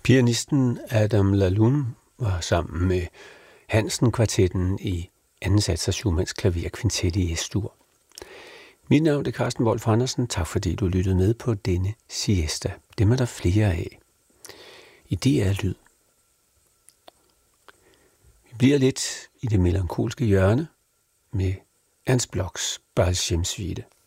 Pianisten Adam Laloum var sammen med Hansen-kvartetten i anden sats af Schumanns klaverkvintet i Es-dur. Mit navn er Carsten Wolf Andersen. Tak fordi du lyttede med på denne siesta. Dem er der flere af. I DR-lyd. Vi bliver lidt i det melankolske hjørne med Ernst Blochs Bal-Schems-suite.